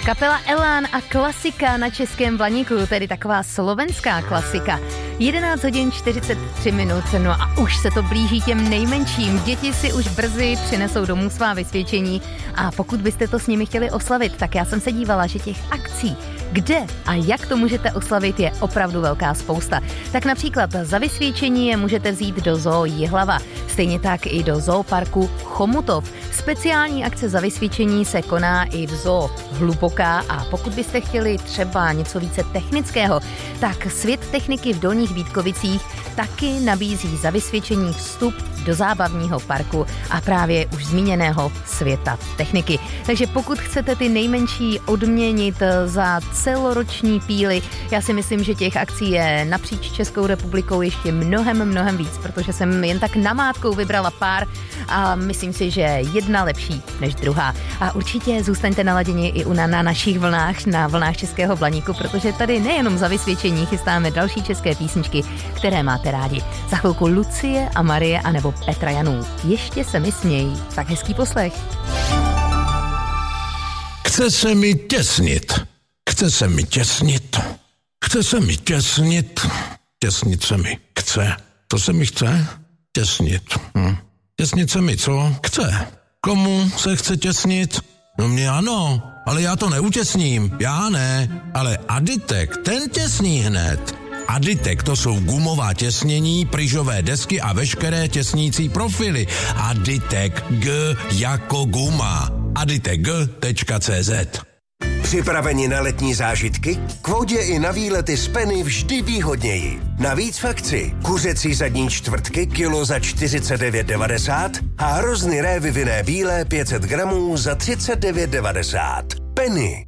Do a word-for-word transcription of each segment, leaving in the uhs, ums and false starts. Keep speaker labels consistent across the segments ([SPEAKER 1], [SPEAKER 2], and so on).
[SPEAKER 1] Kapela Elán a klasika na Českém Blaníku, tedy taková slovenská klasika. jedenáct hodin čtyřicet tři minut, no a už se to blíží těm nejmenším. Děti si už brzy přinesou domů svá vysvědčení a pokud byste to s nimi chtěli oslavit, tak já jsem se dívala, že těch akcí, kde a jak to můžete oslavit, je opravdu velká spousta. Tak například za vysvědčení je můžete vzít do zoo Jihlava, stejně tak i do zooparku Chomutov. Speciální akce za vysvědčení se koná i v zoo Hluboká a pokud byste chtěli třeba něco více technického, tak Svět techniky v Dolních Vítkovicích taky nabízí za vysvědčení vstup do zábavního parku a právě už zmíněného Světa techniky. Takže pokud chcete ty nejmenší odměnit za celoroční píly, já si myslím, že těch akcí je napříč Českou republikou ještě mnohem, mnohem víc, protože jsem jen tak namátkou vybrala pár a myslím si, že jedna lepší než druhá. A určitě zůstaňte naladěni i u na, na našich vlnách, na vlnách Českého Blaníku, protože tady nejenom za vysvědčení chystáme další české písničky, které máte rádi. Za chvilku Lucie a Marie anebo Petra Janů. Ještě se mi směj. Tak hezký poslech.
[SPEAKER 2] Chce se mi těsnit. Chce se mi těsnit. Chce se mi těsnit. Těsnit se mi chce. To se mi chce? Těsnit. Hm. Těsnit se mi co? Chce. Komu se chce těsnit? No mě ano, ale já to neutěsním. Já ne, ale Aditek, ten těsní hned. Aditek, to jsou gumová těsnění, pryžové desky a veškeré těsnící profily. Aditek, G jako guma. aditek tečka cé zet.
[SPEAKER 3] Připraveni na letní zážitky? K vodě i na výlety z Penny vždy výhodněji. Navíc v akci kuřecí zadní čtvrtky kilo za čtyřicet devět devadesát a hrozny révy vinné bílé pět set gramů za třicet devět devadesát. Penny.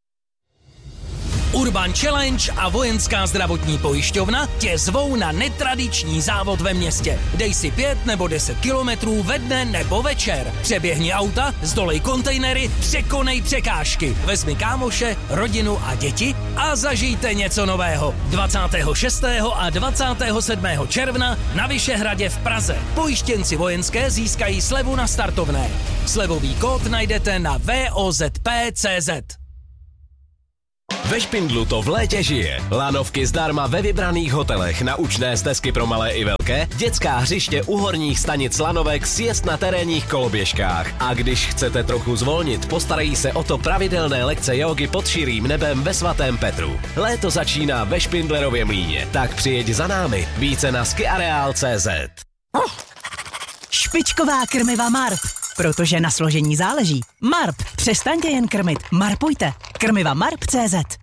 [SPEAKER 4] Urban Challenge a Vojenská zdravotní pojišťovna tě zvou na netradiční závod ve městě. Dej si pět nebo deset kilometrů ve dne nebo večer. Přeběhni auta, zdolej kontejnery, překonej překážky. Vezmi kámoše, rodinu a děti a zažijte něco nového. dvacátého šestého a dvacátého sedmého června na Vyšehradě v Praze. Pojištěnci vojenské získají slevu na startovné. Slevový kód najdete na v o z p tečka cé zet.
[SPEAKER 5] Ve Špindlu to v létě žije. Lanovky zdarma ve vybraných hotelech, naučné stezky pro malé i velké, dětská hřiště u horních stanic lanovek, sjezd na terénních koloběžkách. A když chcete trochu zvolnit, postarají se o to pravidelné lekce jógy pod širým nebem ve Svatém Petru. Léto začíná ve Špindlerově mlýně, tak přijeď za námi. Více na skiareal tečka cé zet.
[SPEAKER 6] Špičková krmiva Marp. Protože na složení záleží. Marp. Přestaňte jen krmit. Marpujte. Krmiva Marp tečka cé zet.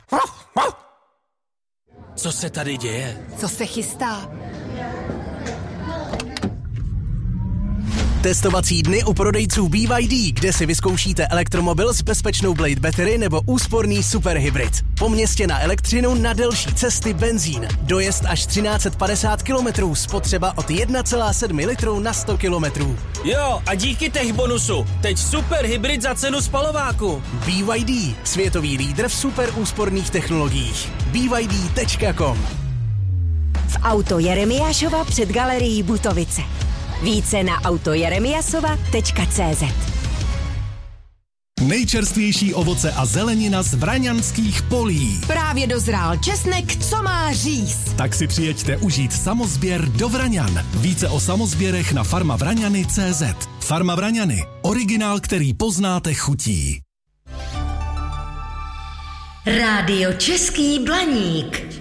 [SPEAKER 4] Co se tady děje?
[SPEAKER 7] Co se chystá?
[SPEAKER 8] Testovací dny u prodejců B Y D, kde si vyzkoušíte elektromobil s bezpečnou Blade Battery nebo úsporný superhybrid. Po městě na elektřinu, na delší cesty benzín. Dojezd až třináct set padesát kilometrů, spotřeba od jedna celá sedm litru na sto kilometrů.
[SPEAKER 4] Jo, a díky tech bonusu. Teď super hybrid za cenu spalováku.
[SPEAKER 8] B Y D, světový lídr v super úsporných technologiích. B Y D tečka com.
[SPEAKER 9] V auto Jeremiášova před galerií Butovice. Více na auto jeremiasova tečka cé zet.
[SPEAKER 10] Nejčerstvější ovoce a zelenina z vraňanských polí.
[SPEAKER 7] Právě dozrál česnek, co má říct.
[SPEAKER 10] Tak si přijeďte užít samozběr do Vraňan. Více o samozběrech na farma vraňany tečka cé zet. Farma Vraňany. Originál, který poznáte chutí.
[SPEAKER 11] Rádio Český Blaník.